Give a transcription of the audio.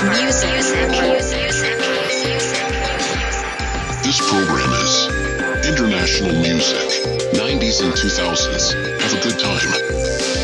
This program is international music, 90s and 2000s. Have a good time.